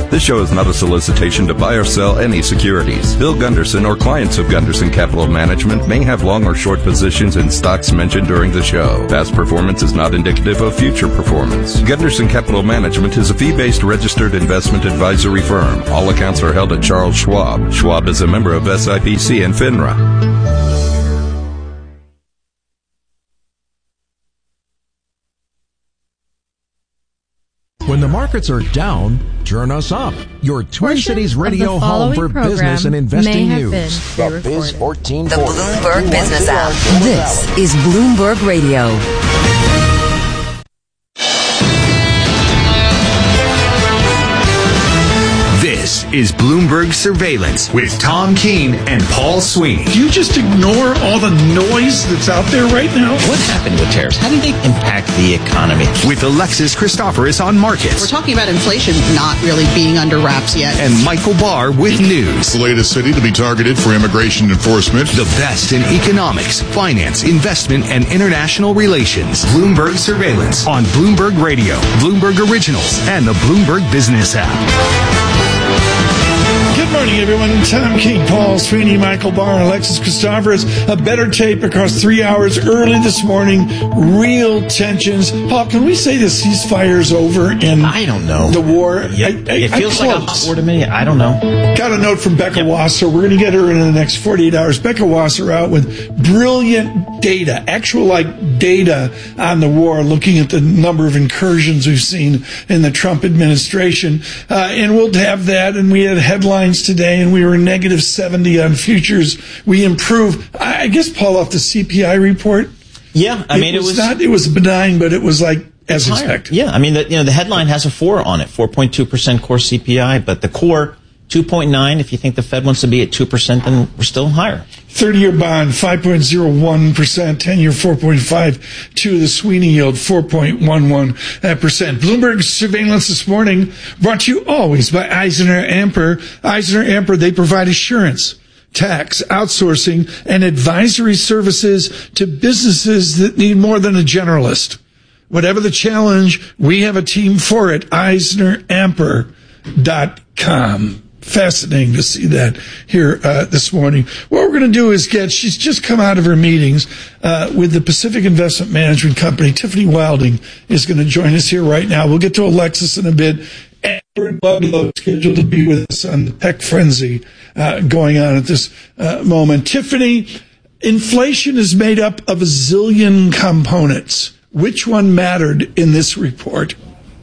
This show is not a solicitation to buy or sell any securities. Bill Gunderson or clients of Gunderson Capital Management may have long or short positions in stocks mentioned during the show. Past performance is not indicative of future performance. Gunderson Capital Management is a fee-based registered investment advisory firm. All accounts are held at Charles Schwab. Schwab is a member of SIPC and FINRA. When the markets are down, turn us up. Your Twin Cities radio home for business and investing news. The Biz 1440. The Bloomberg Business app. This is Bloomberg Radio. This is Bloomberg Surveillance with Tom Keene and Paul Sweeney. Do you just ignore all the noise that's out there right now? What happened with tariffs? How did they impact the economy? With Alexis Christoforous on markets. We're talking about inflation not really being under wraps yet. And Michael Barr with news. The latest city to be targeted for immigration enforcement. The best in economics, finance, investment, and international relations. Bloomberg Surveillance on Bloomberg Radio, Bloomberg Originals, and the Bloomberg Business app. Good morning, everyone. Tom King, Paul Sweeney, Michael Barr, Alexis Christoforous. A better tape across 3 hours early this morning. Real tensions. Paul, can we say the ceasefire's over in I don't know. The war? Yeah, it feels like a hot war to me. I don't know. Got a note from Becca Wasser. We're going to get her in the next 48 hours. Becca Wasser out with brilliant data, actual data on the war, looking at the number of incursions we've seen in the Trump administration. And we'll have that. And we had headlines today, and we were negative 70 on futures. We improved, I guess, Paul, off the CPI report. Yeah, I mean, it was benign, but it was like as expected. Yeah, I mean, the headline has a 4 on it, 4.2% core CPI, but the core 2.9. If you think the Fed wants to be at 2%, then we're still higher. 30-year bond, 5.01%, 10-year 4.52%, the Sweeney yield, 4.11%. Bloomberg Surveillance this morning, brought to you always by EisnerAmper. EisnerAmper, they provide assurance, tax, outsourcing, and advisory services to businesses that need more than a generalist. Whatever the challenge, we have a team for it. EisnerAmper.com. Fascinating to see that here this morning. What we're going to do is she's just come out of her meetings with the Pacific Investment Management Company. Tiffany Wilding is going to join us here right now. We'll get to Alexis in a bit. Edward Ludlow scheduled to be with us on the tech frenzy going on at this moment. Tiffany, inflation is made up of a zillion components. Which one mattered in this report?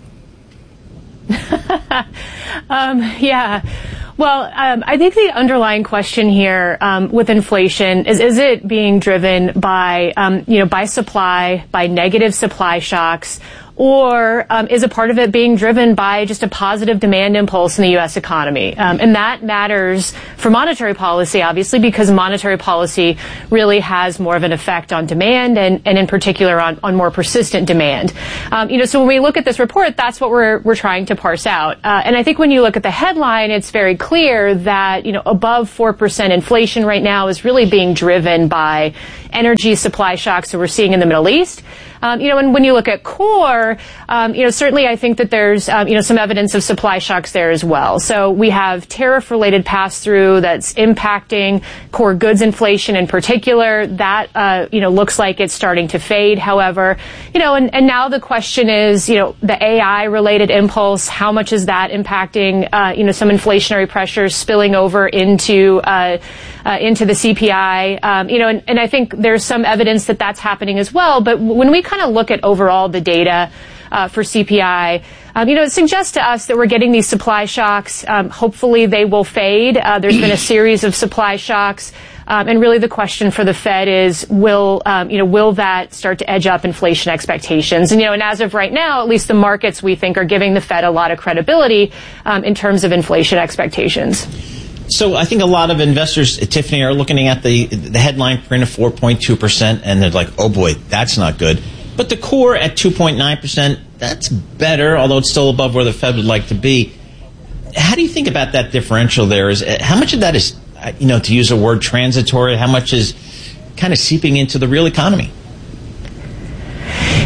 Yeah. Well, I think the underlying question here with inflation is it being driven by, by supply, by negative supply shocks, or is a part of it being driven by just a positive demand impulse in the U.S. economy? And that matters for monetary policy, obviously, because monetary policy really has more of an effect on demand and in particular on more persistent demand. So when we look at this report, that's what we're trying to parse out. And I think when you look at the headline, it's very clear that, above 4% inflation right now is really being driven by energy supply shocks that we're seeing in the Middle East. And when you look at core, certainly I think that there's, some evidence of supply shocks there as well. So we have tariff-related pass-through that's impacting core goods inflation in particular. That, looks like it's starting to fade. However, and now the question is, the AI-related impulse, how much is that impacting, some inflationary pressures spilling over into the CPI, and I think there's some evidence that that's happening as well. But when we kind of look at overall the data for CPI, it suggests to us that we're getting these supply shocks. Hopefully they will fade. There's been a series of supply shocks. And really the question for the Fed is, will that start to edge up inflation expectations? And as of right now, at least the markets, we think, are giving the Fed a lot of credibility in terms of inflation expectations. So I think a lot of investors, Tiffany, are looking at the headline print of 4.2%, and they're like, oh boy, that's not good. But the core at 2.9%, that's better, although it's still above where the Fed would like to be. How do you think about that differential there? How much of that is, to use a word, transitory? How much is kind of seeping into the real economy?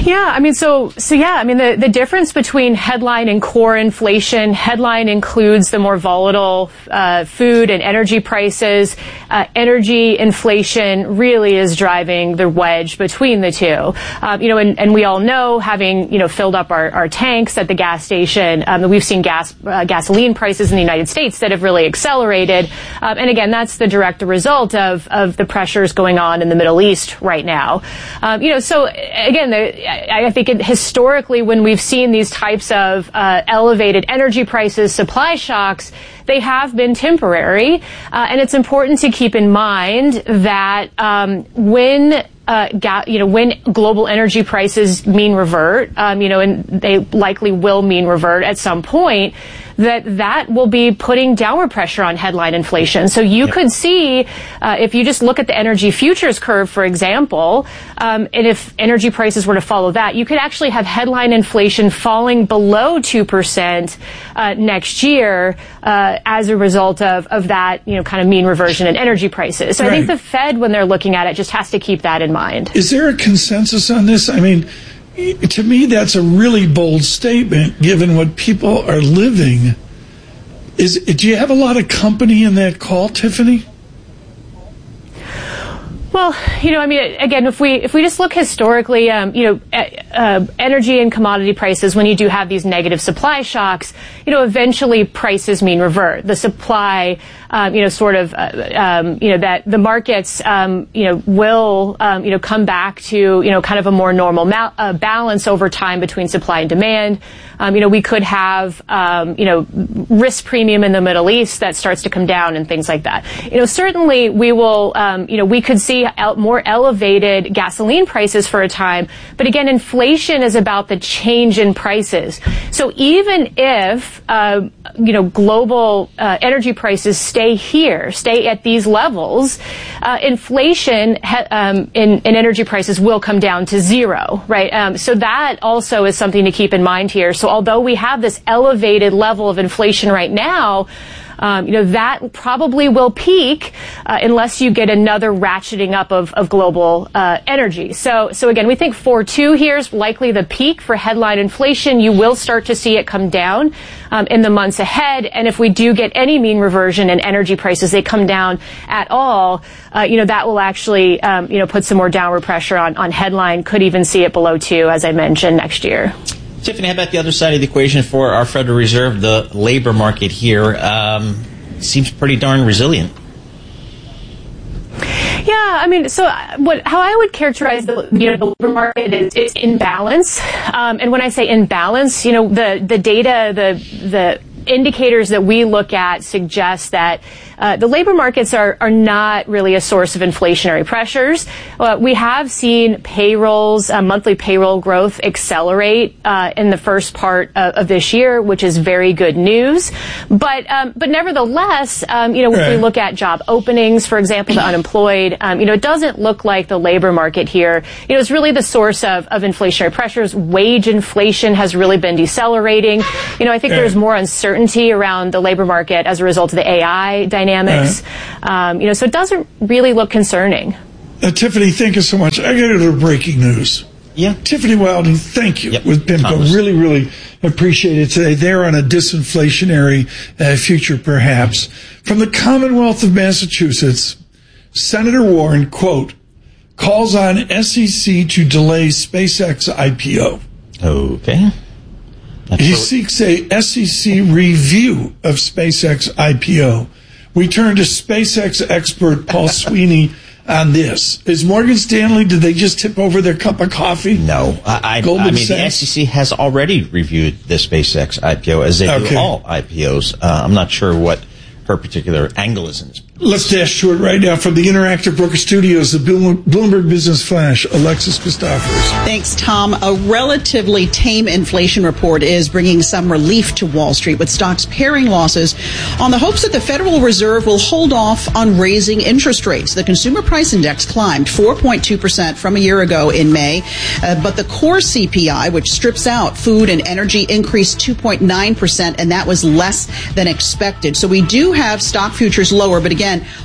Yeah, I mean, the difference between headline and core inflation, headline includes the more volatile food and energy prices. Energy inflation really is driving the wedge between the two. And we all know, having, filled up our tanks at the gas station, we've seen gasoline prices in the United States that have really accelerated. And again, that's the direct result of the pressures going on in the Middle East right now. So again, I think historically, when we've seen these types of elevated energy prices, supply shocks, they have been temporary. And it's important to keep in mind that when global energy prices mean revert, and they likely will mean revert at some point, that will be putting downward pressure on headline inflation. So you could see, if you just look at the energy futures curve, for example, and if energy prices were to follow that, you could actually have headline inflation falling below 2% next year as a result of that, kind of mean reversion in energy prices. So I think the Fed, when they're looking at it, just has to keep that in mind. Is there a consensus on this? I mean, to me, that's a really bold statement, given what people are living. Do you have a lot of company in that call, Tiffany? Well, again, if we just look historically, energy and commodity prices, when you do have these negative supply shocks, eventually prices mean revert. The supply, that the markets, will, come back to, kind of a more normal balance over time between supply and demand. We could have, risk premium in the Middle East that starts to come down and things like that. Certainly we will, we could see more elevated gasoline prices for a time. But again, inflation is about the change in prices. So even if, global energy prices stay at these levels, inflation in energy prices will come down to zero, right? So that also is something to keep in mind here. So although we have this elevated level of inflation right now, that probably will peak unless you get another ratcheting up of global energy. So again, we think 4.2 here is likely the peak for headline inflation. You will start to see it come down in the months ahead. And if we do get any mean reversion in energy prices, they come down at all, that will actually, put some more downward pressure on headline. Could even see it below 2, as I mentioned, next year. Tiffany, how about the other side of the equation for our Federal Reserve? The labor market here seems pretty darn resilient. Yeah, how I would characterize the labor market is in balance. And when I say in balance, the data, the indicators that we look at suggest that the labor markets are not really a source of inflationary pressures. We have seen payrolls, monthly payroll growth accelerate in the first part of this year, which is very good news. But nevertheless, if we look at job openings, for example, the unemployed, it doesn't look like the labor market here, is really the source of inflationary pressures. Wage inflation has really been decelerating. I think there's more uncertainty around the labor market as a result of the AI dynamics. So it doesn't really look concerning. Tiffany, thank you so much. I got a little breaking news. Yeah. Tiffany Wilding, thank you, with PIMCO. Thomas. Really, really appreciate it today. They're on a disinflationary future, perhaps. From the Commonwealth of Massachusetts, Senator Warren, quote, calls on SEC to delay SpaceX IPO. Okay. He seeks a SEC review of SpaceX IPO. We turn to SpaceX expert Paul Sweeney on this. Is Morgan Stanley, did they just tip over their cup of coffee? No. The SEC has already reviewed the SpaceX IPO, as they do all IPOs. I'm not sure what her particular angle is in this. Let's dash to it right now from the Interactive Broker Studios, the Bloomberg Business Flash, Alexis Christophers. Thanks, Tom. A relatively tame inflation report is bringing some relief to Wall Street, with stocks paring losses on the hopes that the Federal Reserve will hold off on raising interest rates. The Consumer Price Index climbed 4.2% from a year ago in May, but the core CPI, which strips out food and energy, increased 2.9%, and that was less than expected. So we do have stock futures lower, but again,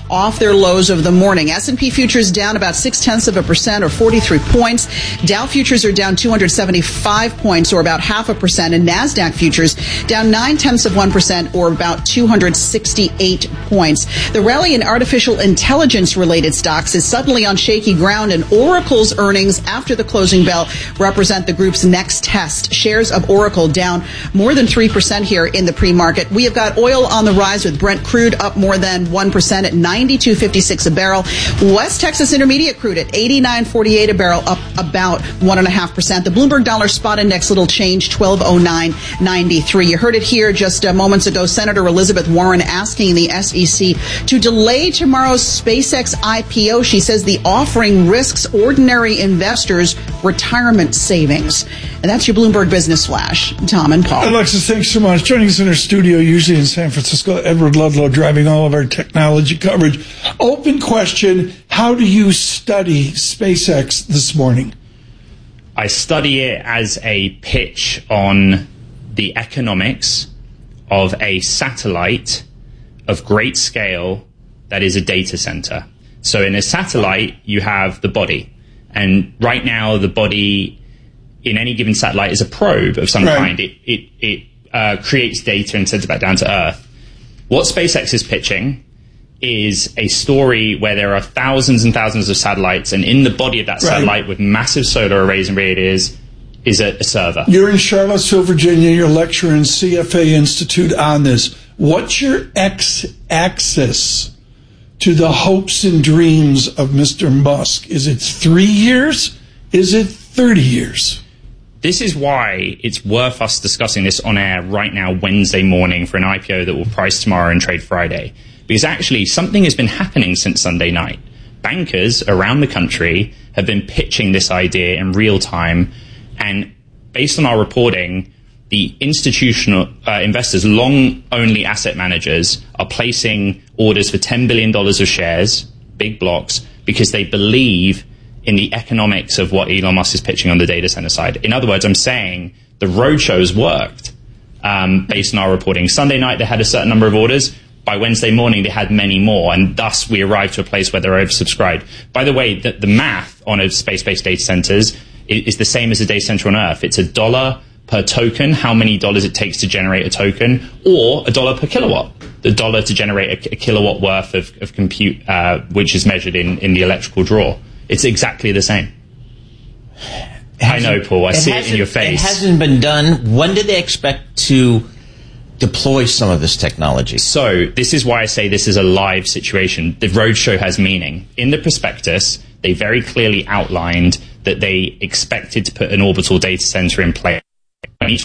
off their lows of the morning. S&P futures down about 0.6% or 43 points. Dow futures are down 275 points or about 0.5%, and NASDAQ futures down 0.9% or about 268 points. The rally in artificial intelligence related stocks is suddenly on shaky ground, and Oracle's earnings after the closing bell represent the group's next test. Shares of Oracle down more than 3% here in the pre-market. We have got oil on the rise with Brent crude up more than 1% at $92.56 a barrel. West Texas Intermediate crude at $89.48 a barrel, up about 1.5%. The Bloomberg Dollar Spot Index, little change, 1209.93. You heard it here just moments ago. Senator Elizabeth Warren asking the SEC to delay tomorrow's SpaceX IPO. She says the offering risks ordinary investors' retirement savings. And that's your Bloomberg Business Flash. Tom and Paul. Alexis, thanks so much. Joining us in our studio, usually in San Francisco, Edward Ludlow, driving all of our technology coverage. Open question, how do you study SpaceX this morning? I study it as a pitch on the economics of a satellite of great scale that is a data center. So in a satellite, you have the body. And right now, the body in any given satellite is a probe of some kind. It creates data and sends it back down to Earth. What SpaceX is pitching is a story where there are thousands and thousands of satellites, and in the body of that satellite with massive solar arrays and radiators is a server. You're in Charlottesville, Virginia. You're a lecturer in CFA Institute on this. What's your x-axis to the hopes and dreams of Mr. Musk? Is it 3 years? Is it 30 years? This is why it's worth us discussing this on air right now, Wednesday morning, for an IPO that will price tomorrow and trade Friday. Because actually, something has been happening since Sunday night. Bankers around the country have been pitching this idea in real time. And based on our reporting, the institutional investors, long-only asset managers, are placing orders for $10 billion of shares, big blocks, because they believe in the economics of what Elon Musk is pitching on the data center side. In other words, I'm saying the roadshows worked based on our reporting. Sunday night, they had a certain number of orders. By Wednesday morning, they had many more, and thus we arrived to a place where they're oversubscribed. By the way, the math on a space-based data centers is the same as a data center on Earth. It's $1 per token, how many dollars it takes to generate a token, or $1 per kilowatt, the dollar to generate a kilowatt worth of compute, which is measured in the electrical draw. It's exactly the same. I know, Paul. I see it in your face. It hasn't been done. When do they expect to deploy some of this technology? So this is why I say this is a live situation. The roadshow has meaning. In the prospectus, they very clearly outlined that they expected to put an orbital data center in place in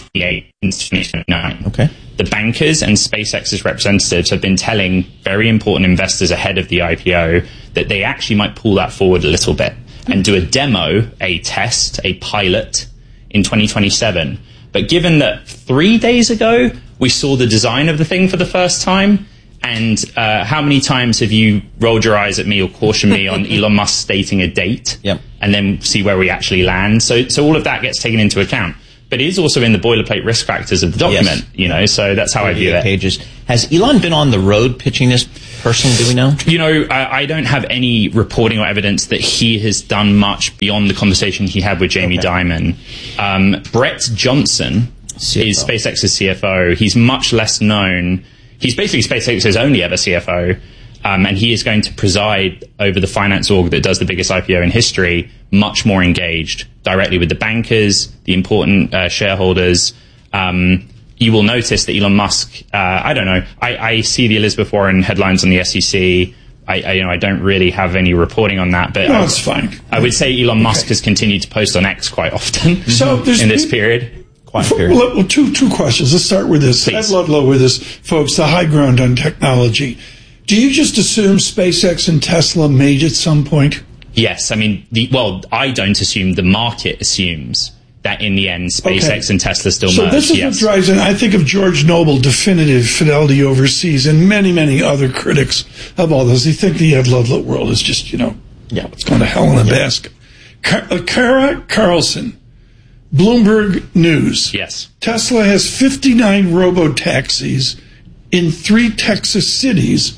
2009. Okay. The bankers and SpaceX's representatives have been telling very important investors ahead of the IPO that they actually might pull that forward a little bit and do a demo, a test, a pilot in 2027. But given that 3 days ago we saw the design of the thing for the first time, and how many times have you rolled your eyes at me or cautioned me on Elon Musk stating a date, and then see where we actually land? So all of that gets taken into account. But it is also in the boilerplate risk factors of the document, you know, so that's how I view it. Pages. Has Elon been on the road pitching this personally, do we know? You know, I don't have any reporting or evidence that he has done much beyond the conversation he had with Jamie Dimon. Brett Johnson is SpaceX's CFO. He's much less known. He's basically SpaceX's only ever CFO. And he is going to preside over the finance org that does the biggest IPO in history, much more engaged directly with the bankers, the important shareholders. You will notice that Elon Musk, I don't know, I see the Elizabeth Warren headlines on the SEC. I don't really have any reporting on that, but no, it's fine. I would say Elon Musk has continued to post on X quite often so in this period. Well, two questions. Let's start with this. Ed Ludlow with us, folks, the high ground on technology. Do you just assume SpaceX and Tesla made at some point? Yes. I mean, I don't assume. The market assumes that in the end, SpaceX and Tesla still merge. So this is what drives in. I think of George Noble, definitive Fidelity Overseas, and many, many other critics of all this. They think the Ed Ludlow world is just, it's going to hell in a basket. Kara Carlson, Bloomberg News. Yes. Tesla has 59 robo-taxis in 3 Texas cities,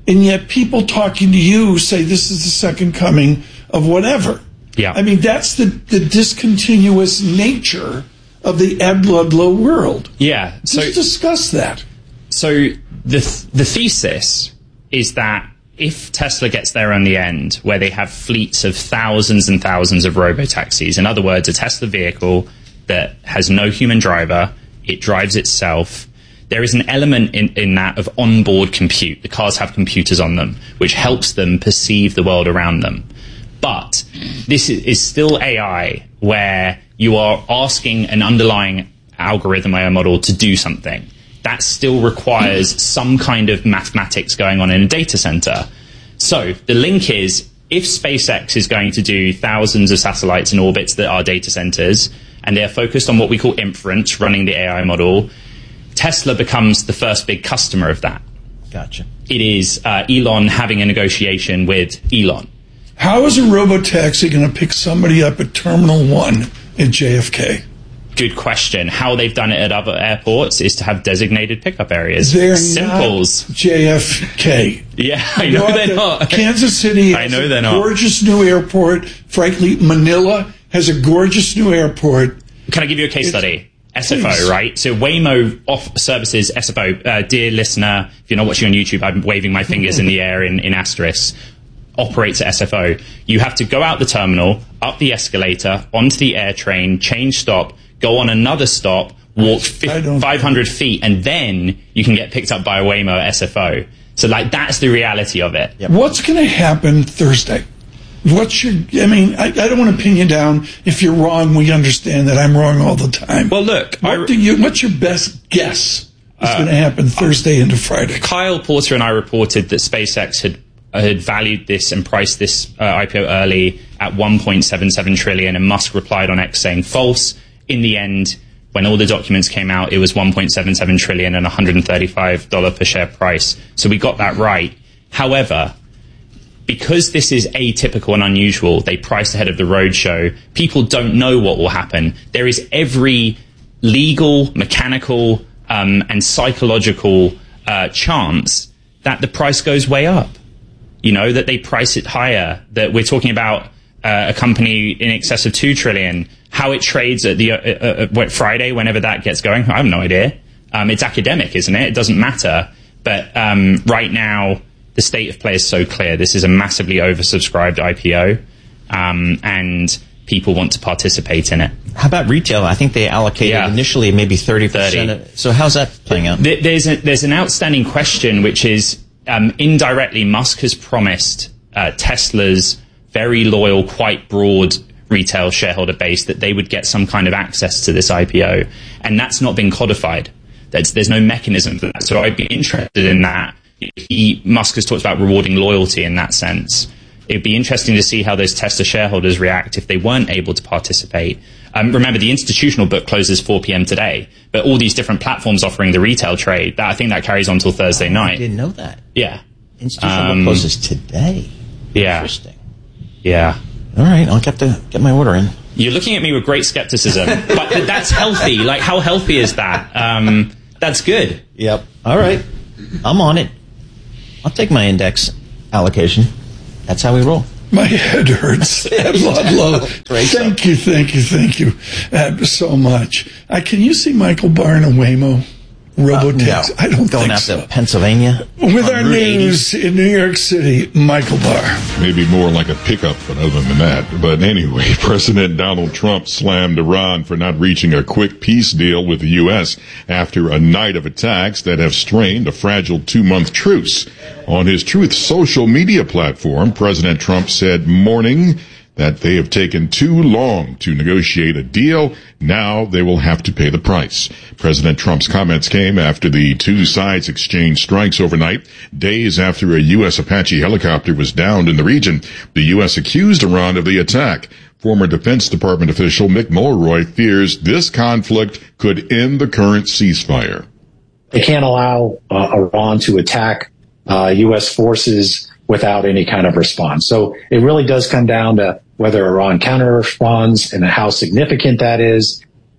and yet people talking to you say this is the second coming of whatever. Yeah. I mean, that's the discontinuous nature of the Ed Ludlow world. Yeah. So just discuss that. So the thesis is that if Tesla gets there in the end, where they have fleets of thousands and thousands of robotaxis, in other words, a Tesla vehicle that has no human driver, it drives itself, there is an element in that of onboard compute. The cars have computers on them, which helps them perceive the world around them. But this is still AI, where you are asking an underlying algorithm AI model to do something. That still requires some kind of mathematics going on in a data center. So the link is, if SpaceX is going to do thousands of satellites in orbits that are data centers, and they're focused on what we call inference, running the AI model, Tesla becomes the first big customer of that. Gotcha. It is Elon having a negotiation with Elon. How is a robotaxi going to pick somebody up at Terminal 1 at JFK? Good question. How they've done it at other airports is to have designated pickup areas. They're Simples. Not JFK. Yeah, I know they're not. Kansas City has a gorgeous new airport. Frankly, Manila has a gorgeous new airport. Can I give you a case study? SFO, Please. right? So Waymo services SFO. Dear listener, if you're not watching on YouTube, I'm waving my fingers in the air in asterisk. Operates at SFO. You have to go out the terminal, up the escalator, onto the air train, change stop, go on another stop, walk 500 feet, and then you can get picked up by a Waymo at SFO. So, like, that's the reality of it. Yep. What's going to happen Thursday? I don't want to pin you down. If you're wrong, we understand that I'm wrong all the time. Well, look. What's your best guess is going to happen Thursday into Friday? Kyle Porter and I reported that SpaceX had valued this and priced this IPO early at $1.77 trillion, and Musk replied on X saying false. In the end, when all the documents came out, it was $1.77 trillion and $135 per share price. So we got that right. However, because this is atypical and unusual, they priced ahead of the roadshow. People don't know what will happen. There is every legal, mechanical, and psychological chance that the price goes way up. You know, that they price it higher, that we're talking about a company in excess of $2 trillion. How it trades at the Friday, whenever that gets going, I have no idea. It's academic, isn't it? It doesn't matter. But right now, the state of play is so clear. This is a massively oversubscribed IPO, and people want to participate in it. How about retail? I think they allocated initially maybe 30%. So how's that playing out? There's an outstanding question, which is indirectly, Musk has promised Tesla's very loyal, quite broad retail shareholder base that they would get some kind of access to this IPO, and that's not been codified. There's no mechanism for that. So I'd be interested in that. Musk has talked about rewarding loyalty in that sense. It'd be interesting to see how those Tesla shareholders react if they weren't able to participate. Remember, the institutional book closes 4 p.m. today, but all these different platforms offering the retail trade, I think that carries on till Thursday night. I didn't know that. Yeah. Institutional book closes today. Yeah. Interesting. Yeah. All right, I'll have to get my order in. You're looking at me with great skepticism, but that's healthy. Like, how healthy is that? That's good. Yep. All right. I'm on it. I'll take my index allocation. That's how we roll. My head hurts. Ludlow. Thank you so much. Can you see Michael Barr in a Waymo robotaxi? No. I don't Going think out so. to Pennsylvania. With our news in New York City, Michael Barr. Maybe more like a pickup, but other than that. But anyway, President Donald Trump slammed Iran for not reaching a quick peace deal with the U.S. after a night of attacks that have strained a fragile 2-month truce. On his Truth social media platform, President Trump said morning that they have taken too long to negotiate a deal. Now they will have to pay the price. President Trump's comments came after the two sides exchanged strikes overnight, days after a U.S. Apache helicopter was downed in the region. The U.S. accused Iran of the attack. Former Defense Department official Mick Mulroy fears this conflict could end the current ceasefire. They can't allow Iran to attack U.S. forces without any kind of response. So it really does come down to whether Iran counter-responds and how significant that is.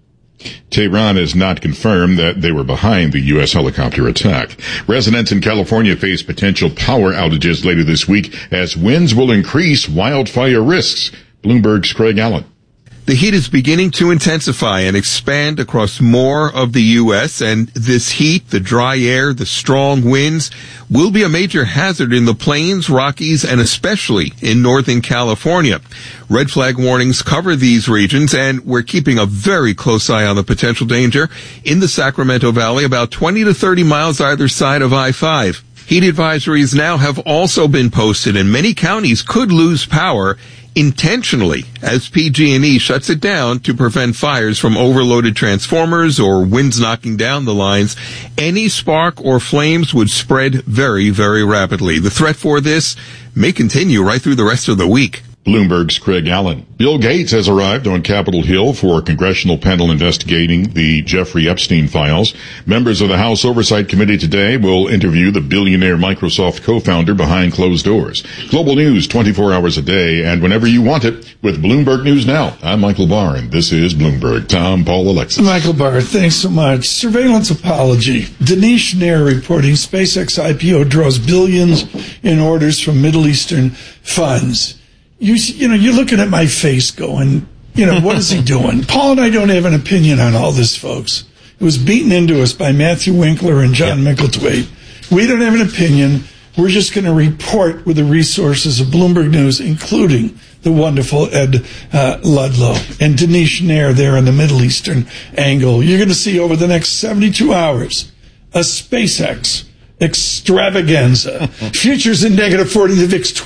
Tehran has not confirmed that they were behind the U.S. helicopter attack. Residents in California face potential power outages later this week as winds will increase wildfire risks. Bloomberg's Craig Allen. The heat is beginning to intensify and expand across more of the U.S., and this heat, the dry air, the strong winds, will be a major hazard in the Plains, Rockies, and especially in Northern California. Red flag warnings cover these regions, and we're keeping a very close eye on the potential danger in the Sacramento Valley, about 20 to 30 miles either side of I-5. Heat advisories now have also been posted, and many counties could lose power intentionally as PG&E shuts it down to prevent fires from overloaded transformers or winds knocking down the lines. Any spark or flames would spread very, very rapidly. The threat for this may continue right through the rest of the week. Bloomberg's Craig Allen. Bill Gates has arrived on Capitol Hill for a congressional panel investigating the Jeffrey Epstein files. Members of the House Oversight Committee today will interview the billionaire Microsoft co-founder behind closed doors. Global news 24 hours a day and whenever you want it with Bloomberg News Now. I'm Michael Barr, and this is Bloomberg. Tom, Paul, Alexis. Michael Barr, thanks so much. Surveillance apology. Dinesh Nair reporting SpaceX IPO draws billions in orders from Middle Eastern funds. You're looking at my face going, what is he doing? Paul and I don't have an opinion on all this, folks. It was beaten into us by Matthew Winkler and John Micklethwaite. We don't have an opinion. We're just going to report with the resources of Bloomberg News, including the wonderful Ed Ludlow and Dinesh Nair there in the Middle Eastern angle. You're going to see over the next 72 hours a SpaceX extravaganza. Futures in negative 40, the VIX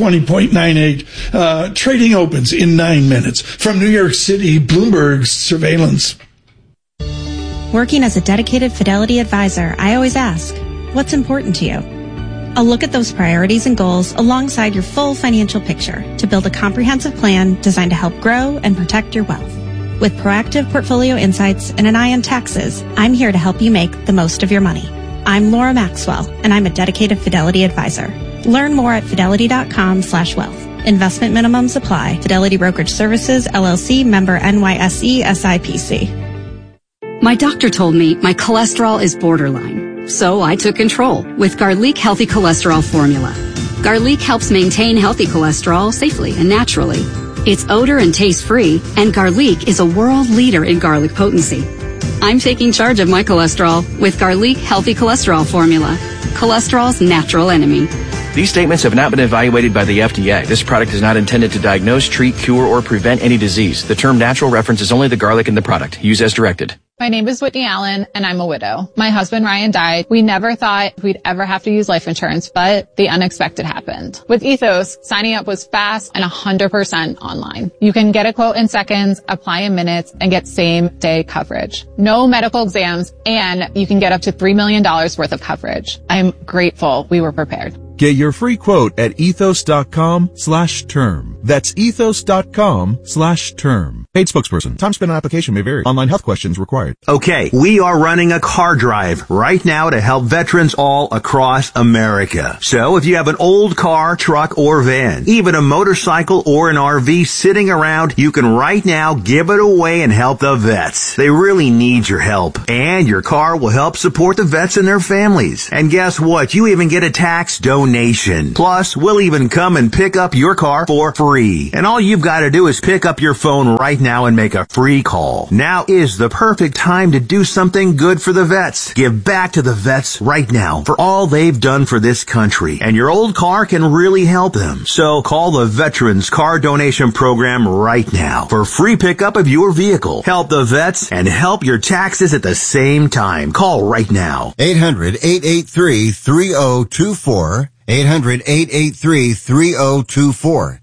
20.98. Trading opens in 9 minutes. From New York City, Bloomberg's surveillance. Working as a dedicated Fidelity advisor, I always ask, what's important to you? I'll look at those priorities and goals alongside your full financial picture to build a comprehensive plan designed to help grow and protect your wealth. With proactive portfolio insights and an eye on taxes, I'm here to help you make the most of your money. I'm Laura Maxwell, and I'm a dedicated Fidelity advisor. Learn more at fidelity.com/wealth. Investment minimums apply. Fidelity Brokerage Services, LLC, member NYSE, SIPC. My doctor told me my cholesterol is borderline, so I took control with Garlic Healthy Cholesterol Formula. Garlic helps maintain healthy cholesterol safely and naturally. It's odor and taste-free, and Garlic is a world leader in garlic potency. I'm taking charge of my cholesterol with Garlic Healthy Cholesterol Formula, cholesterol's natural enemy. These statements have not been evaluated by the FDA. This product is not intended to diagnose, treat, cure, or prevent any disease. The term natural references only the garlic in the product. Use as directed. My name is Whitney Allen, and I'm a widow. My husband, Ryan, died. We never thought we'd ever have to use life insurance, but the unexpected happened. With Ethos, signing up was fast and 100% online. You can get a quote in seconds, apply in minutes, and get same-day coverage. No medical exams, and you can get up to $3 million worth of coverage. I'm grateful we were prepared. Get your free quote at ethos.com/term. That's ethos.com/term. Paid spokesperson. Time spent on application may vary. Online health questions required. Okay, we are running a car drive right now to help veterans all across America. So if you have an old car, truck, or van, even a motorcycle or an RV sitting around, you can right now give it away and help the vets. They really need your help. And your car will help support the vets and their families. And guess what? You even get a tax donation. Plus, we'll even come and pick up your car for free. And all you've got to do is pick up your phone right now and make a free call. Now is the perfect time to do something good for the vets. Give back to the vets right now for all they've done for this country. And your old car can really help them. So call the Veterans Car Donation Program right now for free pickup of your vehicle. Help the vets and help your taxes at the same time. Call right now. 800-883-3024. 800-883-3024.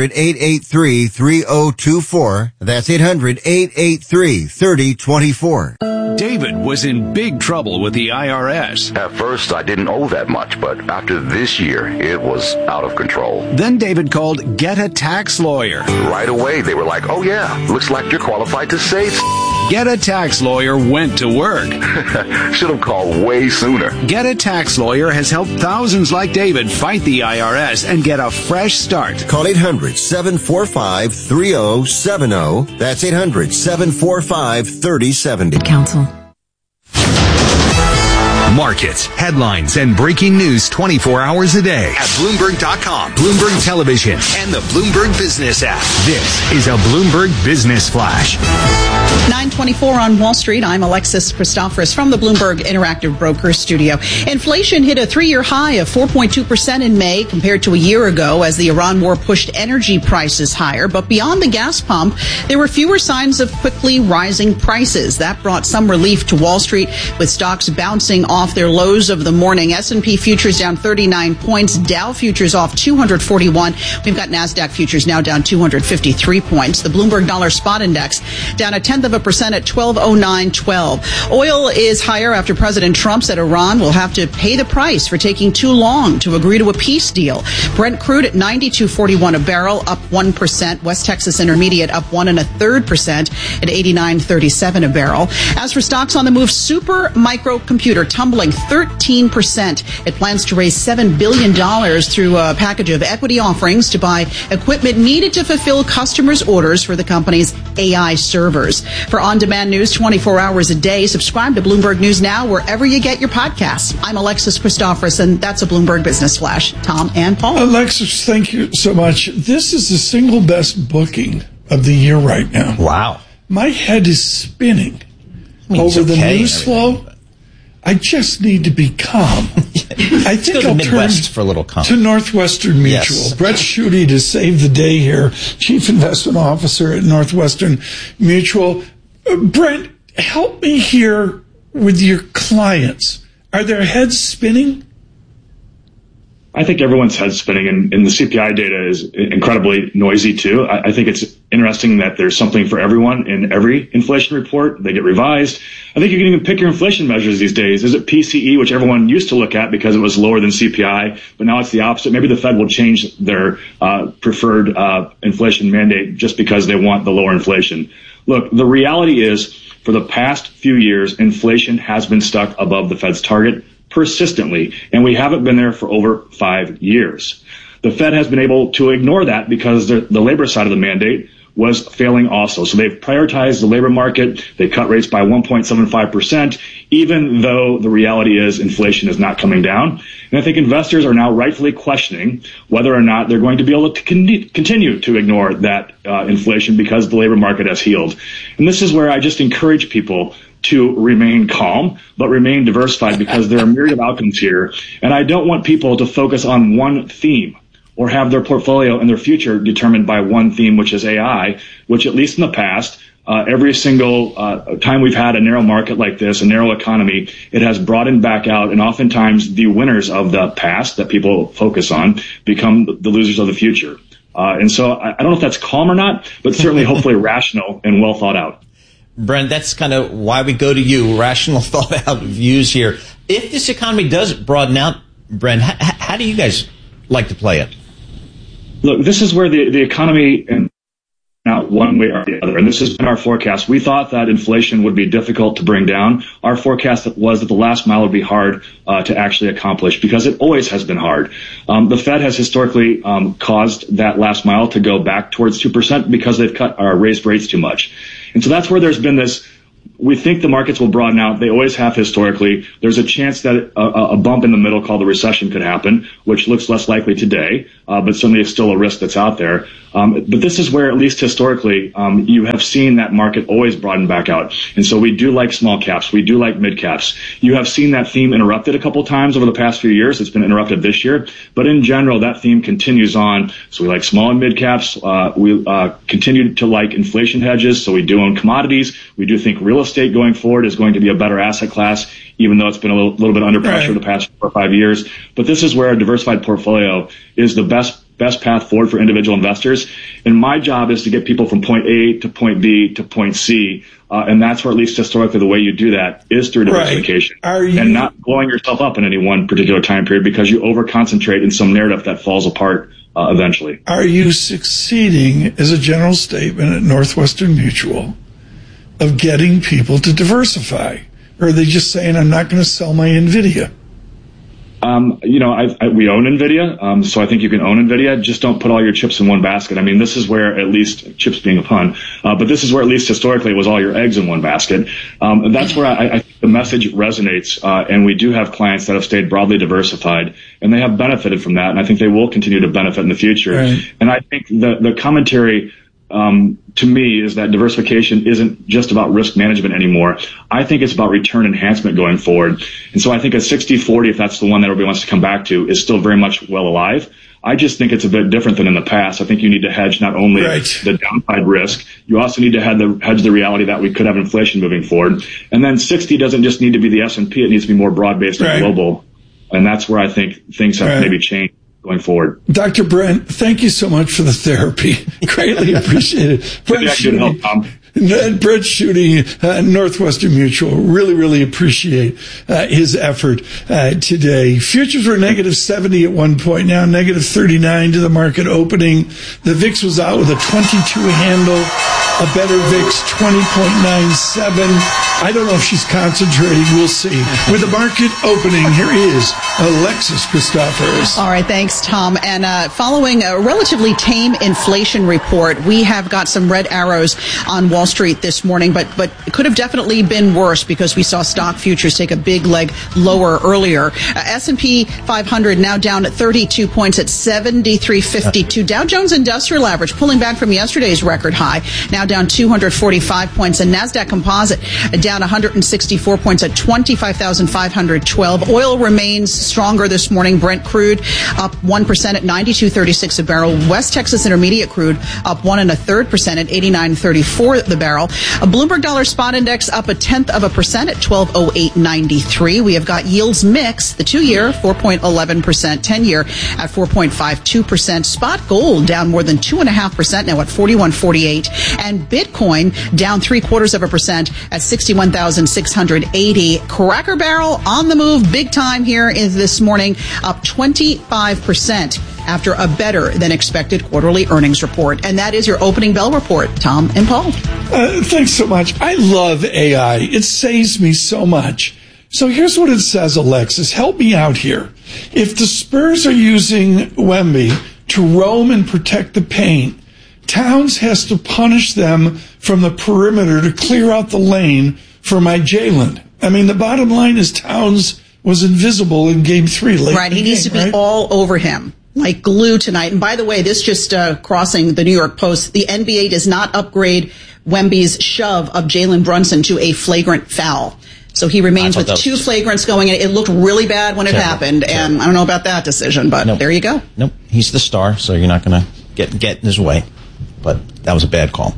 800-883-3024. That's 800-883-3024. David was in big trouble with the IRS. At first, I didn't owe that much, but after this year, it was out of control. Then David called Get a Tax Lawyer. Right away, they were like, oh yeah, looks like you're qualified to save. Get a Tax Lawyer went to work. Should have called way sooner. Get a Tax Lawyer has helped thousands like David fight the IRS and get a fresh start. Call 800-745-3070. That's 800-745-3070. Counsel. Markets, headlines, and breaking news 24 hours a day at Bloomberg.com, Bloomberg Television, and the Bloomberg Business app. This is a Bloomberg Business Flash. 9:24 on Wall Street. I'm Alexis Christoforous from the Bloomberg Interactive Brokers Studio. Inflation hit a 3-year high of 4.2% in May compared to a year ago as the Iran war pushed energy prices higher. But beyond the gas pump, there were fewer signs of quickly rising prices. That brought some relief to Wall Street, with stocks bouncing off their lows of the morning. S&P futures down 39 points. Dow futures off 241. We've got NASDAQ futures now down 253 points. The Bloomberg Dollar Spot Index down 0.1% at 1209.12. Oil is higher after President Trump said Iran will have to pay the price for taking too long to agree to a peace deal. Brent crude at 92.41 a barrel, up 1%. West Texas Intermediate up 1 1/3% at 89.37 a barrel. As for stocks on the move, Super Microcomputer tumbling 13%. It plans to raise $7 billion through a package of equity offerings to buy equipment needed to fulfill customers' orders for the company's AI servers. For on-demand news 24 hours a day, subscribe to Bloomberg News Now wherever you get your podcasts. I'm Alexis Christoforous, and that's a Bloomberg Business Flash. Tom and Paul. Alexis, thank you so much. This is the single best booking of the year right now. Wow. My head is spinning over the news flow. I just need to be calm. I think I'll turn for a little calm. To Northwestern Mutual. Yes. Brett Schutte to save the day here, Chief Investment Officer at Northwestern Mutual. Brent, help me here with your clients. Are their heads spinning? I think everyone's head spinning, and the CPI data is incredibly noisy too. I think it's interesting that there's something for everyone in every inflation report. They get revised. I think you can even pick your inflation measures these days. Is it PCE, which everyone used to look at because it was lower than CPI, but now it's the opposite? Maybe the Fed will change their preferred inflation mandate just because they want the lower inflation. Look, the reality is, for the past few years, inflation has been stuck above the Fed's target persistently, and we haven't been there for over 5 years. The Fed has been able to ignore that because the labor side of the mandate was failing also. So they've prioritized the labor market. They cut rates by 1.75%, even though the reality is inflation is not coming down. And I think investors are now rightfully questioning whether or not they're going to be able to continue to ignore that inflation because the labor market has healed. And this is where I just encourage people to remain calm, but remain diversified, because there are a myriad of outcomes here. And I don't want people to focus on one theme or have their portfolio and their future determined by one theme, which is AI, which at least in the past, every single time we've had a narrow market like this, a narrow economy, it has broadened back out, and oftentimes the winners of the past that people focus on become the losers of the future. And so I don't know if that's calm or not, but certainly hopefully rational and well thought out. Brent, that's kind of why we go to you, rational, thought-out views here. If this economy does broaden out, Brent, how do you guys like to play it? Look, this is where the economy, and not one way or the other, and this has been our forecast. We thought that inflation would be difficult to bring down. Our forecast was that the last mile would be hard to actually accomplish, because it always has been hard. The Fed has historically caused that last mile to go back towards 2% because they've raised rates too much. And so that's where there's been this, we think the markets will broaden out. They always have historically. There's a chance that a bump in the middle called a recession could happen, which looks less likely today, but certainly is still a risk that's out there. But this is where, at least historically, you have seen that market always broaden back out. And so we do like small caps. We do like mid caps. You have seen that theme interrupted a couple times over the past few years. It's been interrupted this year. But in general, that theme continues on. So we like small and mid caps. We continue to like inflation hedges. So we do own commodities. We do think real estate going forward is going to be a better asset class, even though it's been a little bit under pressure the past 4 or 5 years. But this is where a diversified portfolio is the best path forward for individual investors. And my job is to get people from point A to point B to point C. And that's where, at least historically, the way you do that is through diversification. And not blowing yourself up in any one particular time period because you over-concentrate in some narrative that falls apart eventually. Are you succeeding, as a general statement at Northwestern Mutual, of getting people to diversify? Or are they just saying, I'm not going to sell my NVIDIA? We own NVIDIA, so I think you can own NVIDIA. Just don't put all your chips in one basket. I mean, this is where, at least, chips being a pun, but this is where, at least historically, it was all your eggs in one basket. That's where I think the message resonates, and we do have clients that have stayed broadly diversified, and they have benefited from that, and I think they will continue to benefit in the future. Right. And I think the commentary to me is that diversification isn't just about risk management anymore. I think it's about return enhancement going forward. And so I think a 60-40, if that's the one that everybody wants to come back to, is still very much well alive. I just think it's a bit different than in the past. I think you need to hedge not only the downside risk, you also need to hedge the reality that we could have inflation moving forward. And then 60 doesn't just need to be the S&P, it needs to be more broad-based and global. And that's where I think things have maybe changed going forward. Dr. Brent, thank you so much for the therapy. Greatly appreciate it. Brent Shooting, Northwestern Mutual. Really appreciate his effort today. Futures were negative 70 at one point, now negative 39 to the market opening. The VIX was out with a 22 handle, a better VIX 20.97. I don't know if she's concentrating. We'll see. With the market opening, here is Alexis Christophers. All right, thanks, Tom. And following a relatively tame inflation report, we have got some red arrows on Wall Street this morning, but it could have definitely been worse because we saw stock futures take a big leg lower earlier. S&P 500 now down at 32 points at 73.52. Dow Jones Industrial Average pulling back from yesterday's record high, now down 245 points. And NASDAQ Composite down 164 points at 25,512. Oil remains stronger this morning. Brent crude up 1% at 92.36 a barrel. West Texas Intermediate crude up 1 1/3% at 89.34 the barrel. A Bloomberg Dollar Spot Index up 0.1% at 1208.93. We have got yields mix. The 2-year 4.11%, 10-year at 4.52%. Spot gold down more than 2.5% now at 41.48, and Bitcoin down 0.75% at 61,680. Cracker Barrel on the move big time here this morning, up 25% after a better than expected quarterly earnings report. And that is your opening bell report, Tom and Paul. Thanks so much. I love AI. It saves me so much. So here's what it says, Alexis. Help me out here. If the Spurs are using Wemby to roam and protect the paint, Towns has to punish them from the perimeter to clear out the lane for my Jalen. I mean, the bottom line is Towns was invisible in Game 3. Right, he needs to be all over him like glue tonight. And by the way, this just crossing the New York Post, the NBA does not upgrade Wemby's shove of Jalen Brunson to a flagrant foul. So he remains with 2 flagrants going in. It looked really bad when it happened, and I don't know about that decision, but there you go. Nope, he's the star, so you're not going to get in his way. But that was a bad call.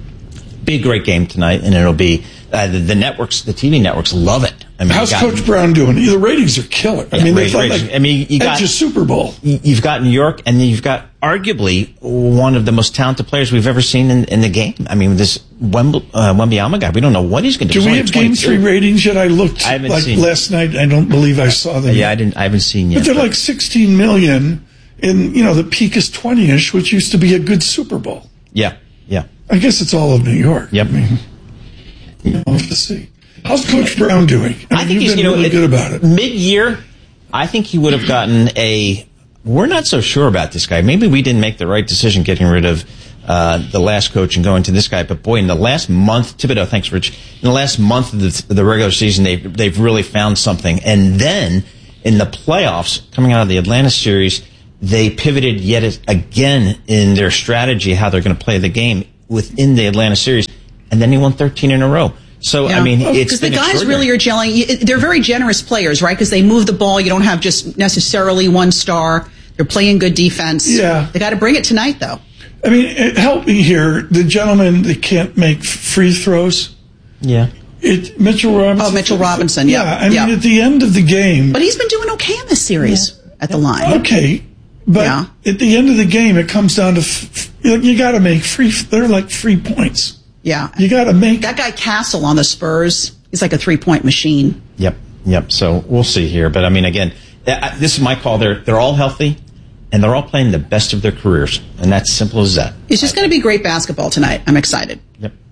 Be a great game tonight, and it'll be the networks, the TV networks love it. I mean, how's Coach Brown doing? The ratings are killer. I mean, they felt like you got a Super Bowl. You've got New York, and then you've got arguably one of the most talented players we've ever seen in the game. I mean, this Wembanyama guy, we don't know what he's going to do. Do we have Game 3 ratings yet? I looked last night. I don't believe I saw them. Yeah, I haven't seen yet. But they're like 16 million. And, the peak is 20-ish, which used to be a good Super Bowl. Yeah. I guess it's all of New York. Yep. I mean, we'll have to see. How's Coach Brown doing? I think he's been really good about it. Mid-year, I think he would have gotten we're not so sure about this guy. Maybe we didn't make the right decision getting rid of the last coach and going to this guy. But, boy, in the last month, Thibodeau, thanks, Rich, in the last month of the regular season, they've really found something. And then in the playoffs, coming out of the Atlanta series, they pivoted yet again in their strategy, how they're going to play the game within the Atlanta series, and then he won 13 in a row. So, I mean, it's because the guys really are gelling. They're very generous players, right? Because they move the ball. You don't have just necessarily one star. They're playing good defense. Yeah. They got to bring it tonight, though. I mean, help me here. The gentleman that can't make free throws. Yeah. Mitchell Robinson. Oh, Mitchell Robinson, yeah. I mean, at the end of the game. But he's been doing okay in this series at the line. Okay. But at the end of the game, it comes down to you got to make they're like free points. Yeah. You got to make. That guy Castle on the Spurs, he's like a 3-point machine. Yep. So we'll see here. But, I mean, again, this is my call. They're all healthy, and they're all playing the best of their careers. And that's simple as that. It's just going to be great basketball tonight. I'm excited. Yep.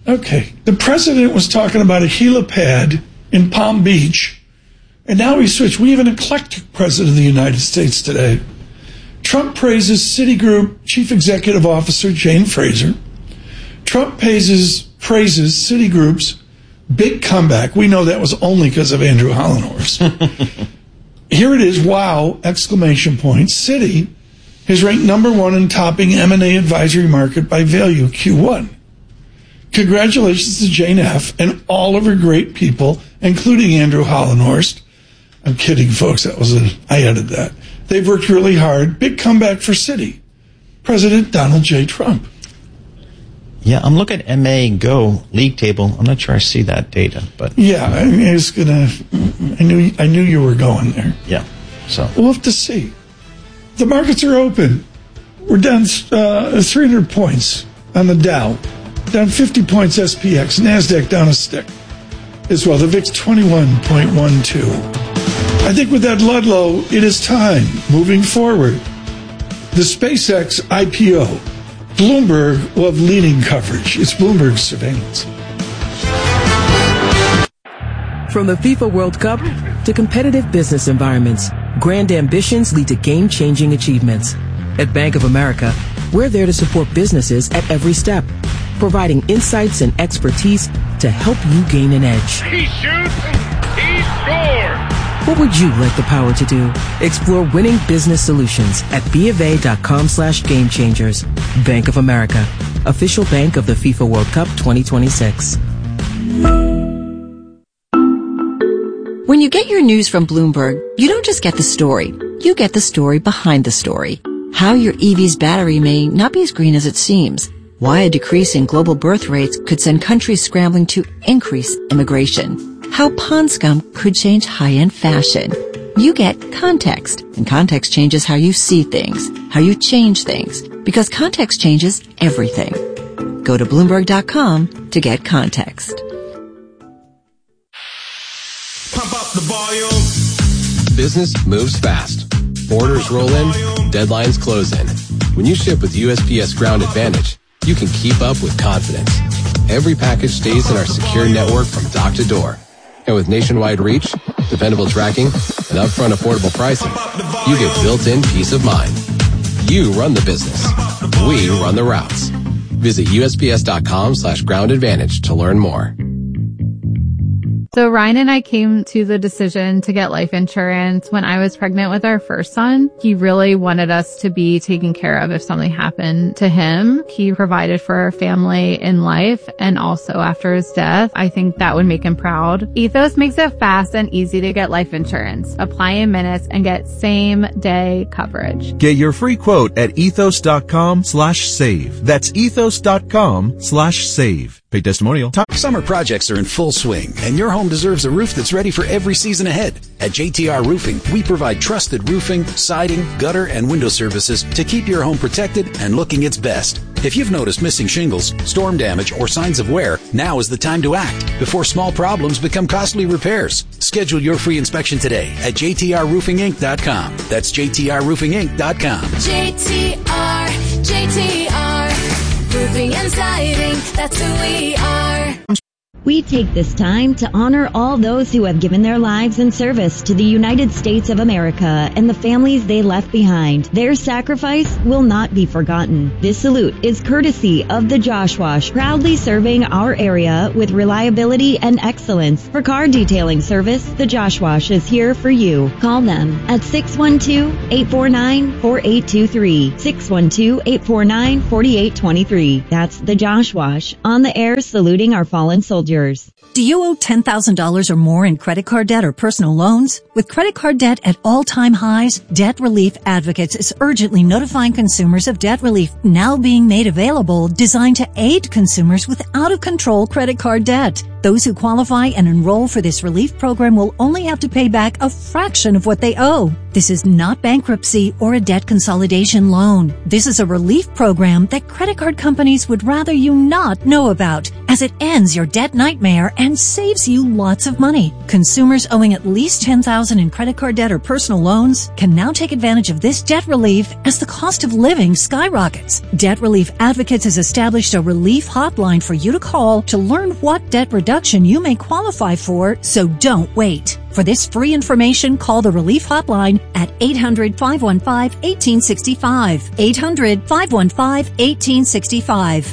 Okay. The president was talking about a helipad in Palm Beach, and now he switched. We have an eclectic president of the United States today. Trump praises Citigroup Chief Executive Officer Jane Fraser. Trump praises Citigroup's big comeback. We know that was only because of Andrew Hollenhorst. Here it is. Wow! Exclamation point. Citi is ranked number one in topping M&A advisory market by value Q1. Congratulations to Jane F. and all of her great people, including Andrew Hollenhorst. I'm kidding, folks. I added that. They've worked really hard. Big comeback for Citi. President Donald J. Trump. Yeah, I'm looking at MA Go league table. I'm not sure I see that data, but yeah, I knew you were going there. Yeah, so we'll have to see. The markets are open. We're down 300 points on the Dow, down 50 points SPX, Nasdaq down a stick as well. The VIX 21.12. I think with that Ludlow, it is time moving forward. The SpaceX IPO. Bloomberg will have leading coverage. It's Bloomberg Surveillance. From the FIFA World Cup to competitive business environments, grand ambitions lead to game-changing achievements. At Bank of America, we're there to support businesses at every step, providing insights and expertise to help you gain an edge. He shoots, he scores! What would you like the power to do? Explore winning business solutions at BofA.com/gamechangers. Bank of America, official bank of the FIFA World Cup 2026. When you get your news from Bloomberg, you don't just get the story. You get the story behind the story. How your EV's battery may not be as green as it seems. Why a decrease in global birth rates could send countries scrambling to increase immigration. How pond scum could change high-end fashion. You get context, and context changes how you see things, how you change things, because context changes everything. Go to Bloomberg.com to get context. Pump up the volume. Business moves fast. Orders roll in, deadlines close in. When you ship with USPS Ground Advantage, you can keep up with confidence. Every package stays in our secure network from dock to door. And with nationwide reach, dependable tracking, and upfront affordable pricing, you get built-in peace of mind. You run the business. We run the routes. Visit USPS.com/Ground Advantage to learn more. So Ryan and I came to the decision to get life insurance when I was pregnant with our first son. He really wanted us to be taken care of if something happened to him. He provided for our family in life and also after his death. I think that would make him proud. Ethos makes it fast and easy to get life insurance. Apply in minutes and get same-day coverage. Get your free quote at ethos.com/save. That's ethos.com/save. Pay testimonial. Summer projects are in full swing, and your home deserves a roof that's ready for every season ahead. At JTR Roofing, we provide trusted roofing, siding, gutter, and window services to keep your home protected and looking its best. If you've noticed missing shingles, storm damage, or signs of wear, now is the time to act before small problems become costly repairs. Schedule your free inspection today at jtrroofinginc.com. That's jtrroofinginc.com. JTR, roofing and siding, that's who we are. We take this time to honor all those who have given their lives in service to the United States of America and the families they left behind. Their sacrifice will not be forgotten. This salute is courtesy of the Josh Wash, proudly serving our area with reliability and excellence. For car detailing service, the Josh Wash is here for you. Call them at 612-849-4823. 612-849-4823. That's the Josh Wash, on the air saluting our fallen soldiers. Do you owe $10,000 or more in credit card debt or personal loans? With credit card debt at all-time highs, Debt Relief Advocates is urgently notifying consumers of debt relief now being made available, designed to aid consumers with out-of-control credit card debt. Those who qualify and enroll for this relief program will only have to pay back a fraction of what they owe. This is not bankruptcy or a debt consolidation loan. This is a relief program that credit card companies would rather you not know about, as it ends your debt nightmare and saves you lots of money. Consumers owing at least $10,000 in credit card debt or personal loans can now take advantage of this debt relief as the cost of living skyrockets. Debt Relief Advocates has established a relief hotline for you to call to learn what debt reduction you may qualify for, so don't wait. For this free information, call the Relief Hotline at 800-515-1865. 800-515-1865.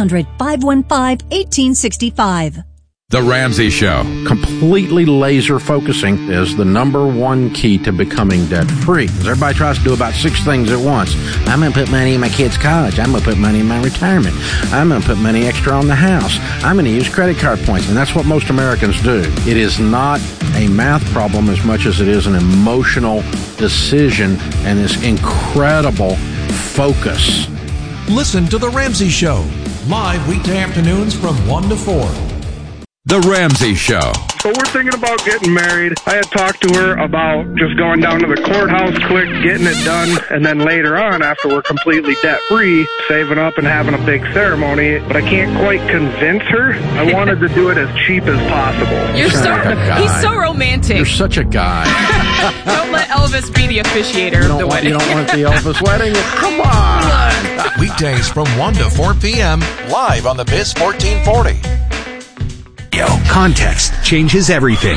800-515-1865. The Ramsey Show. Completely laser focusing is the number one key to becoming debt-free. Everybody tries to do about 6 things at once. I'm going to put money in my kids' college. I'm going to put money in my retirement. I'm going to put money extra on the house. I'm going to use credit card points. And that's what most Americans do. It is not a math problem as much as it is an emotional decision and this incredible focus. Listen to The Ramsey Show, live weekday afternoons from 1 to 4. The Ramsey Show. So we're thinking about getting married. I had talked to her about just going down to the courthouse quick, getting it done, and then later on, after we're completely debt-free, saving up and having a big ceremony. But I can't quite convince her. I wanted to do it as cheap as possible. He's so romantic. You're such a guy. Don't let Elvis be the officiator of the wedding. You don't want the Elvis wedding? Come on. Weekdays from 1 to 4 p.m. live on the Biz 1440. Context changes everything.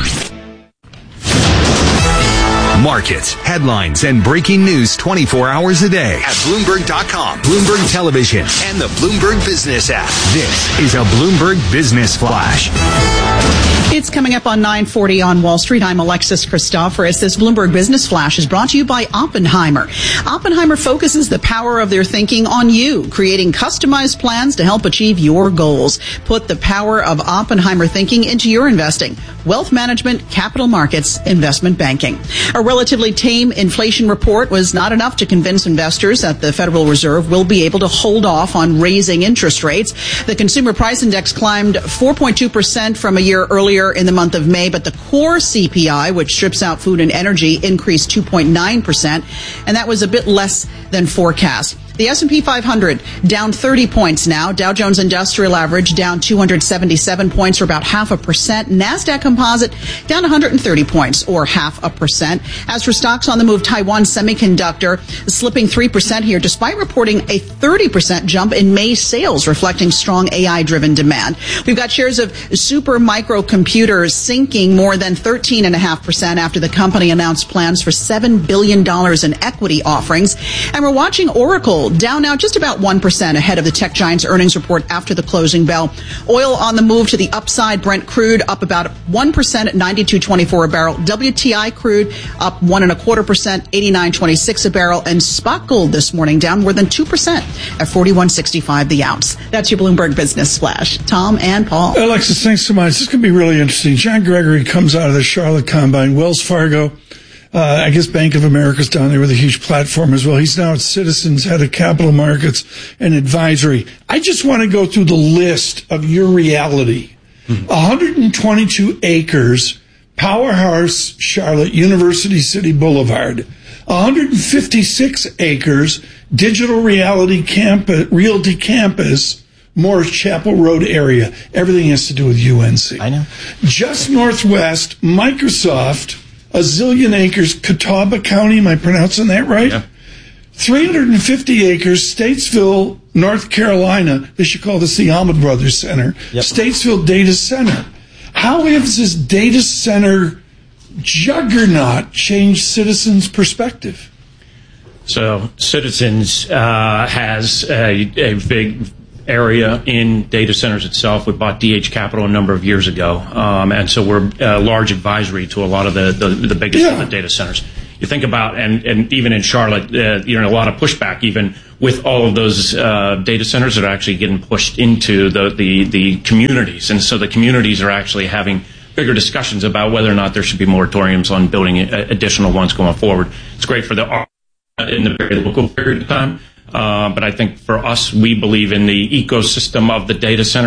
Markets, headlines, and breaking news 24 hours a day at Bloomberg.com, Bloomberg Television, and the Bloomberg Business app. This is a Bloomberg Business Flash. It's coming up on 9:40 on Wall Street. I'm Alexis Christoforous. This Bloomberg Business Flash is brought to you by Oppenheimer. Oppenheimer focuses the power of their thinking on you, creating customized plans to help achieve your goals. Put the power of Oppenheimer thinking into your investing. Wealth management, capital markets, investment banking. A relatively tame inflation report was not enough to convince investors that the Federal Reserve will be able to hold off on raising interest rates. The Consumer Price Index climbed 4.2% from a year earlier in the month of May, but the core CPI, which strips out food and energy, increased 2.9%, and that was a bit less than forecast. The S&P 500 down 30 points now. Dow Jones Industrial Average down 277 points, or about 0.5%. NASDAQ Composite down 130 points, or 0.5%. As for stocks on the move, Taiwan Semiconductor slipping 3% here, despite reporting a 30% jump in May sales, reflecting strong AI-driven demand. We've got shares of Super Micro Computers sinking more than 13.5% after the company announced plans for $7 billion in equity offerings. And we're watching Oracle down now just about 1% ahead of the tech giant's earnings report after the closing bell. Oil on the move to the upside. Brent crude up about 1% at $92.24 a barrel. WTI crude up 1.25%, $89.26 a barrel. And spot gold this morning down more than 2% at $41.65 the ounce. That's your Bloomberg Business Flash. Tom and Paul. Alexis, thanks so much. This could be really interesting. John Gregory comes out of the Charlotte Combine. Wells Fargo. I guess Bank of America's down there with a huge platform as well. He's now at Citizens, head of capital markets and advisory. I just want to go through the list of your reality. 122 acres, Powerhouse, Charlotte, University City Boulevard. 156 acres, Digital Realty Campus, Morris Chapel Road area. Everything has to do with UNC. I know. Just northwest, Microsoft, a zillion acres, Catawba County, am I pronouncing that right? Yeah. 350 acres, Statesville, North Carolina. They should call this the Almond Brothers Center. Yep. Statesville Data Center. How has this data center juggernaut changed Citizens' perspective? So Citizens has a big area in data centers itself. We bought DH Capital a number of years ago, and so we're a large advisory to a lot of the biggest of the data centers. You think about, and even in Charlotte, a lot of pushback even with all of those data centers that are actually getting pushed into the communities, and so the communities are actually having bigger discussions about whether or not there should be moratoriums on building additional ones going forward. It's great for the in the very local period of time. But I think for us, we believe in the ecosystem of the data centers.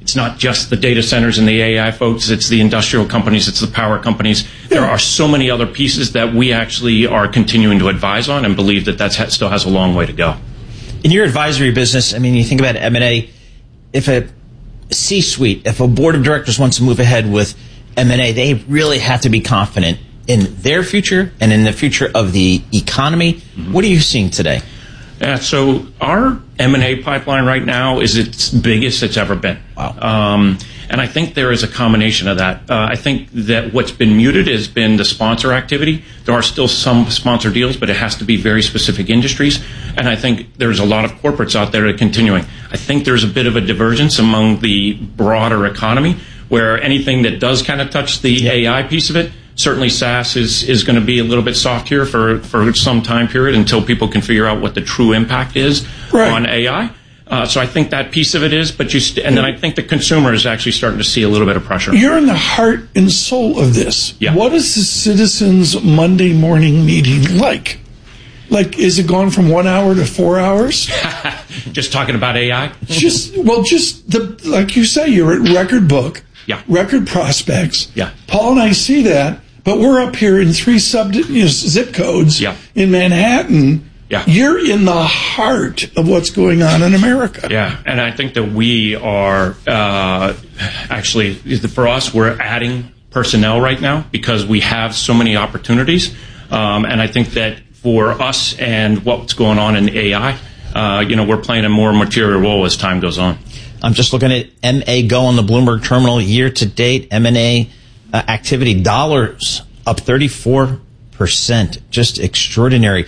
It's not just the data centers and the AI folks. It's the industrial companies. It's the power companies. There are so many other pieces that we actually are continuing to advise on and believe that still has a long way to go. In your advisory business, I mean, you think about M&A, if a C-suite, if a board of directors wants to move ahead with M&A, they really have to be confident in their future and in the future of the economy. Mm-hmm. What are you seeing today? Yeah, so our M&A pipeline right now is its biggest it's ever been. Wow. And I think there is a combination of that. I think that what's been muted has been the sponsor activity. There are still some sponsor deals, but it has to be very specific industries. And I think there's a lot of corporates out there that are continuing. I think there's a bit of a divergence among the broader economy where anything that does kind of touch the AI piece of it, certainly SaaS is going to be a little bit soft here for some time period until people can figure out what the true impact is on AI. So I think that piece of it is, but then I think the consumer is actually starting to see a little bit of pressure. You're in the heart and soul of this. Yeah. What is the Citizens Monday morning meeting like? Like, is it gone from 1 hour to 4 hours? Just talking about AI? Like you say, you're at Record Book, Record Prospects. Yeah. Paul and I see that, but we're up here in 3 zip codes in Manhattan. Yeah. You're in the heart of what's going on in America. Yeah, and I think that we are actually, for us, we're adding personnel right now because we have so many opportunities. And I think that for us and what's going on in AI, we're playing a more material role as time goes on. I'm just looking at MA Go on the Bloomberg terminal year to date. M&A activity dollars up 34%. Just extraordinary.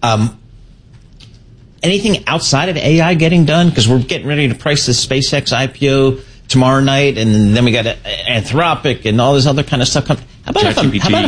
Anything outside of AI getting done? Because we're getting ready to price the SpaceX IPO tomorrow night, and then we got Anthropic and all this other kind of stuff. How about if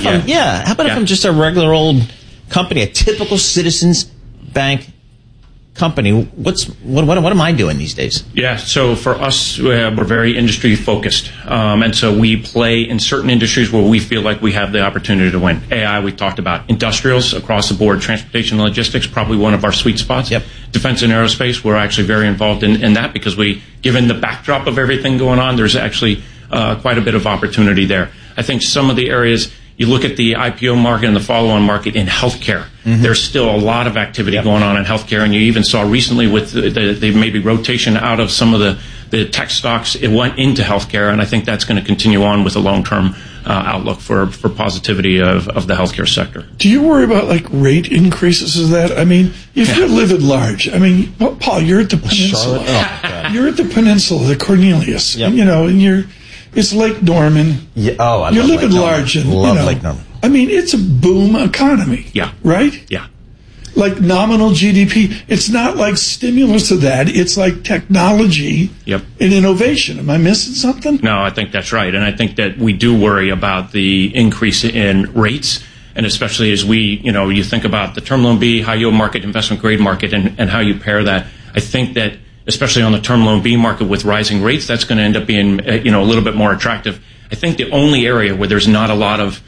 I'm just a regular old company, a typical Citizens Bank company? What am I doing these days? Yeah, so for us, we're very industry focused, and so we play in certain industries where we feel like we have the opportunity to win. AI, we talked about. Industrials across the board, transportation and logistics, probably one of our sweet spots. Yep. Defense and aerospace, we're actually very involved in that because given the backdrop of everything going on, there's actually quite a bit of opportunity there. I think some of the areas, you look at the IPO market and the follow-on market in healthcare. Mm-hmm. There's still a lot of activity going on in healthcare, and you even saw recently with the maybe rotation out of some of the tech stocks, it went into healthcare, and I think that's going to continue on with a long-term outlook for positivity of the healthcare sector. Do you worry about rate increases of that? I mean, if you live at large, I mean, Paul, you're at the peninsula. You're at the peninsula, the Cornelius, and it's Lake Norman. Yeah. Oh, I you love live Lake at Norman. large, and love Lake Norman. I mean, it's a boom economy. Yeah. Right. Yeah. Like nominal GDP. It's not like stimulus of that. It's like technology and innovation. Am I missing something? No, I think that's right, and I think that we do worry about the increase in rates, and especially as you think about the term loan B, high yield market, investment grade market, and how you pair that. I think that, especially on the term loan B market with rising rates, that's going to end up being, a little bit more attractive. I think the only area where there's not a lot of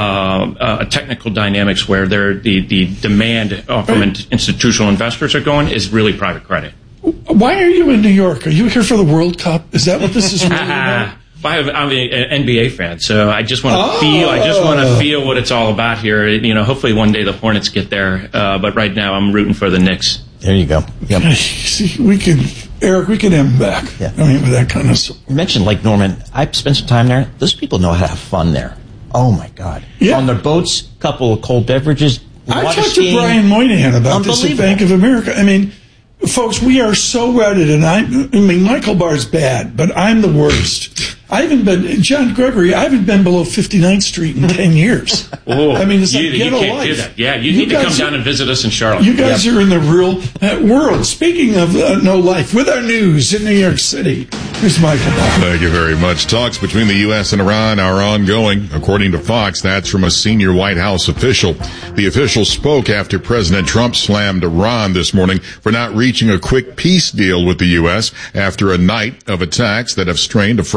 technical dynamics where the demand from institutional investors are going is really private credit. Why are you in New York? Are you here for the World Cup? Is that what this is really about? I'm an NBA fan, so I just want to feel what it's all about here. Hopefully one day the Hornets get there, but right now I'm rooting for the Knicks. There you go. Yep. See, Eric, we can have him back. Yeah. I mean, with that kind of support. You mentioned Lake Norman. I spent some time there. Those people know how to have fun there. Oh, my God. Yeah. On their boats, couple of cold beverages. I talked to Brian Moynihan about this at Bank of America. I mean, folks, we are so wedded, and Michael Barr's bad, but I'm the worst. John Gregory, I haven't been below 59th Street in 10 years. Oh, I mean, it's like you get a can't life. do that. Yeah, you need to come down and visit us in Charlotte. You guys are in the real world. Speaking of no life, with our news in New York City, here's Michael Barr. Thank you very much. Talks between the U.S. and Iran are ongoing. According to Fox, that's from a senior White House official. The official spoke after President Trump slammed Iran this morning for not reaching a quick peace deal with the U.S. after a night of attacks that have strained a